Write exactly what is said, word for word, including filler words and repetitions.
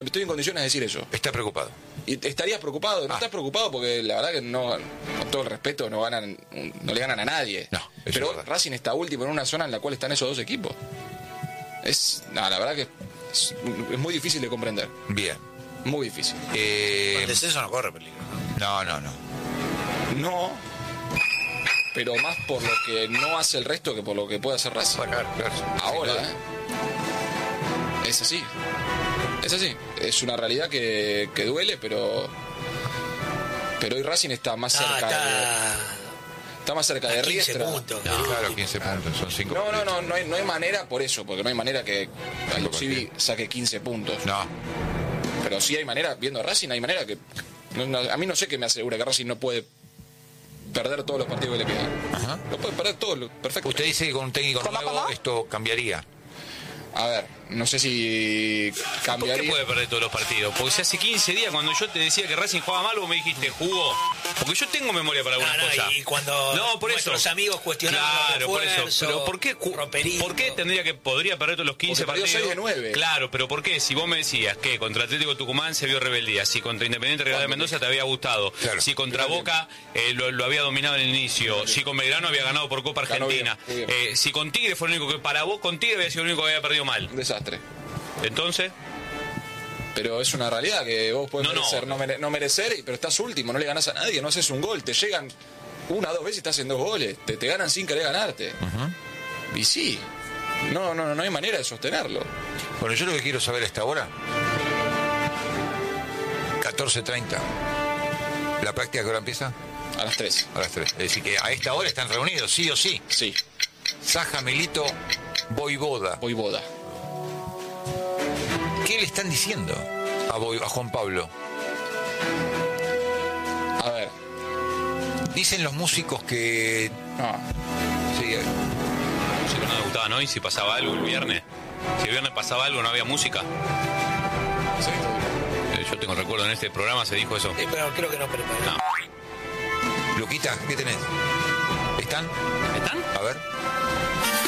estoy en condiciones de decir eso. Está preocupado. Y estarías preocupado, no ah. estás preocupado porque la verdad que no, con todo el respeto, no ganan, no le ganan a nadie. No, pero Racing está último en una zona en la cual están esos dos equipos. Es, no, la verdad que es, es muy difícil de comprender. Bien. Muy difícil. Eh... El descenso no corre peligro. No, no, no. No, pero más por lo que no hace el resto que por lo que puede hacer Racing. Bueno, claro, claro. Ahora, ¿eh? Es así. Es así. Es una realidad que, que duele, pero pero hoy Racing está más no, cerca está... de... Está más cerca de Riestra. Puntos, no, claro, quince puntos, son cinco. No, no, no, no hay, no hay manera por eso, porque no hay manera que Civi saque quince puntos. No. Pero sí hay manera, viendo a Racing, hay manera que... No, no, a mí no sé qué me asegura que Racing no puede perder todos los partidos que le quedan. Ajá. Lo puede perder todos, perfecto. Usted dice que con un técnico ¿Cómo, nuevo cómo? esto cambiaría. A ver, no sé si cambiaría. ¿Por qué puede perder todos los partidos? Porque si hace quince días cuando yo te decía que Racing jugaba mal, vos me dijiste, jugó. Porque yo tengo memoria para algunas no, no, cosas. Y cuando no, por nuestros eso. amigos cuestionaban claro, los por eso. refuerzos, Pero ¿por qué, Roperito. ¿por qué tendría que podría perder todos los quince Porque partidos? seis de nueve. Claro, pero ¿por qué? Si vos me decías que contra Atlético Tucumán se vio rebeldía, si contra Independiente Rivadavia de Mendoza te había gustado, Claro. si contra Boca eh, lo, lo había dominado en el inicio, si con Belgrano había ganado por Copa Argentina, bien, bien. Eh, si con Tigre fue el único que para vos con Tigre había sido el único que había perdido mal. Un desastre. Entonces, pero es una realidad que vos podés No, no. merecer, no, mere- no merecer, pero estás último, no le ganás a nadie, no haces un gol, te llegan una o dos veces y estás en dos goles, te, te ganan sin querer ganarte. Uh-huh. Y sí, no, no, no hay manera de sostenerlo. Bueno, yo lo que quiero saber a esta hora, catorce treinta, ¿la práctica que ahora empieza? A las tres. A las tres. Es decir, que a esta hora están reunidos, sí o sí. Sí, Saja, Milito, Voivoda. voy boda. ¿Qué le están diciendo a, Boy- a Juan Pablo? A ver, Dicen los músicos que... no, Sí, eh, si no debutaban hoy, si pasaba algo el viernes. Si el viernes pasaba algo, no había música. sí, Eh, Yo tengo recuerdo en este programa se dijo eso. Sí, pero creo que no preparó. No. Luquita, ¿qué tenés? ¿Están? ¿Están? A ver.